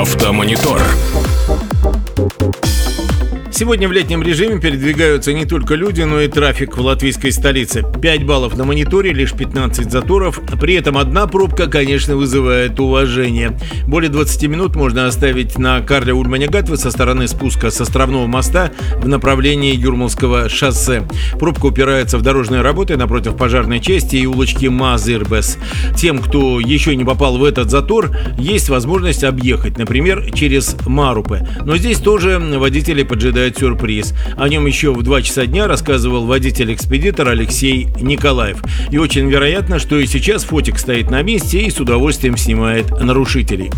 Автомонитор. Сегодня в летнем режиме передвигаются не только люди, но и трафик в латвийской столице. 5 баллов на мониторе, лишь 15 заторов. При этом одна пробка, конечно, вызывает уважение. Более 20 минут можно оставить на Карля Ульманя-Гатвы со стороны спуска с Островного моста в направлении Юрмалского шоссе. Пробка упирается в дорожные работы напротив пожарной части и улочки Мазырбес. Тем, кто еще не попал в этот затор, есть возможность объехать, например, через Марупе. Но здесь тоже водители поджидают сюрприз. О нем еще в 2 часа дня рассказывал водитель-экспедитор Алексей Николаев. И очень вероятно, что и сейчас Фотик стоит на месте и с удовольствием снимает нарушителей.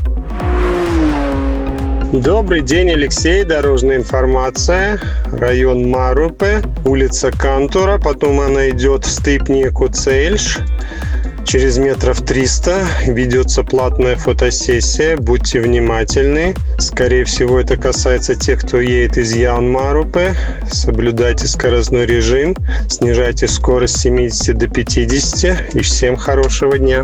Добрый день, Алексей. Дорожная информация. Район Марупе, улица Кантора, потом она идет в Стыпнику Цельш. Через метров 300 ведется платная фотосессия. Будьте внимательны. Скорее всего, это касается тех, кто едет из Яун-Марупе. Соблюдайте скоростной режим. Снижайте скорость с 70 до 50. И всем хорошего дня.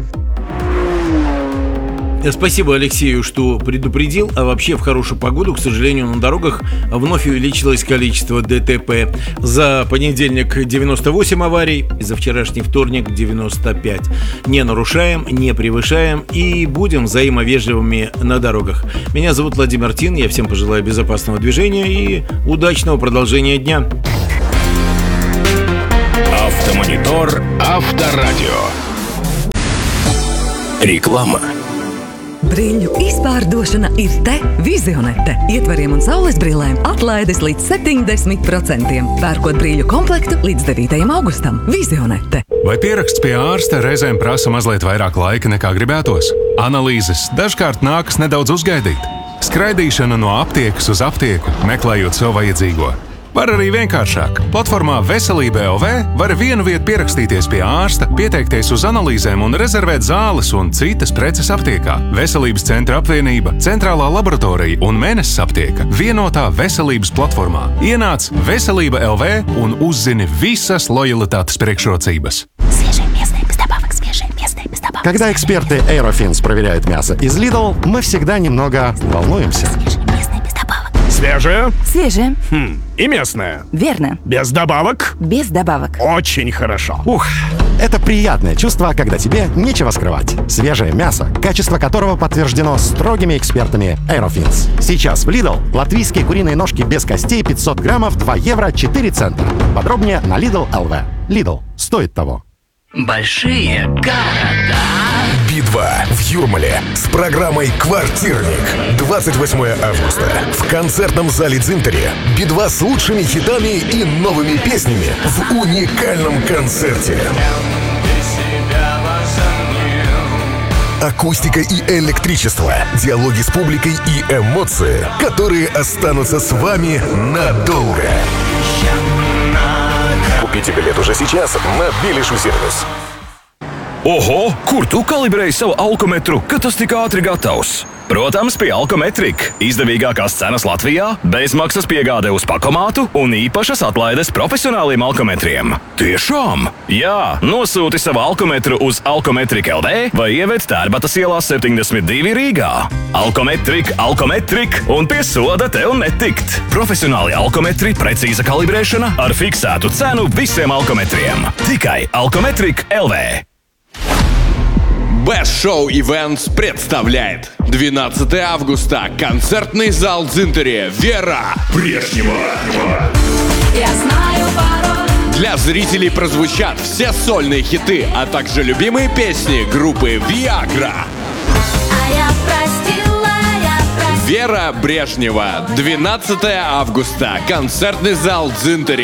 Спасибо Алексею, что предупредил. А вообще в хорошую погоду, к сожалению, на дорогах вновь увеличилось количество ДТП. За понедельник 98 аварий, за вчерашний вторник 95. Не нарушаем, не превышаем и будем взаимовежливыми на дорогах. Меня зовут Владимир Тин, я всем пожелаю безопасного движения и удачного продолжения дня. Автомонитор Авторадио. Реклама. Brīļu izpārdošana ir te, Vizionete. Ietvariem un saules brīlēm atlaides līdz 70%. Pērkot brīļu komplektu līdz 9. augustam. Vizionete. Vai pieraksts pie ārsta reizēm prasa mazliet vairāk laika nekā gribētos? Analīzes dažkārt nākas nedaudz uzgaidīt. Skraidīšana no aptiekas uz aptieku, meklējot savu vajadzīgo. Var arī vienkāršāk. Platformā Veselība LV var vienu vietu pierakstīties pie ārsta, pieteikties uz analīzēm un rezervēt zāles un citas preces aptiekā. Veselības centra apvienība, centrālā laboratorija un Mēnesis aptieka vienotā veselības platformā. Ienāc Veselība LV un uzzini visas lojalitātes priekšrocības. Когда эксперты Aerofins проверяют мясо из Lidl, мы всегда немного волнуемся. Свежее? Свежее. И местное? Верно. Без добавок? Без добавок. Очень хорошо. Ух, это приятное чувство, когда тебе нечего скрывать. Свежее мясо, качество которого подтверждено строгими экспертами Aerofins. Сейчас в Lidl латвийские куриные ножки без костей 500 граммов 2 евро 4 цента. Подробнее на Lidl LV. Lidl. Стоит того. Большие города. Би-2 в Юрмале с программой «Квартирник». 28 августа. В концертном зале Дзинтари Би-2 с лучшими хитами и новыми песнями в уникальном концерте. Акустика и электричество, диалоги с публикой и эмоции, которые останутся с вами надолго. Купите билет уже сейчас на Biļešu сервис. Oho, kur tu kalibrēji savu alkometru, kad tas tik ātri gatavs? Protams, pie Alkometrika. Izdevīgākās cenas Latvijā, bezmaksas piegāde uz pakomātu un īpašas atlaides profesionāliem alkometriem. Tiešām? Jā, nosūti savu alkometru uz Alkometrika LV vai ieved Tērbatas ielā 72 Rīgā. Alkometrik un pie soda tev netikt. Profesionāli alkometri, precīza kalibrēšana ar fiksētu cenu visiem alkometriem. Tikai Alkometrika LV. Best Show Events представляет 12 августа. Концертный зал Дзинтари. Вера Брежнева. Я знаю пароль. Для зрителей прозвучат все сольные хиты, а также любимые песни группы Viagra. Вера Брежнева. 12 августа. Концертный зал Дзинтари.